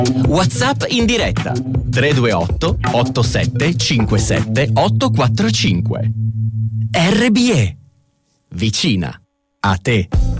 WhatsApp in diretta 328 87 57 845. RBE, vicina a te.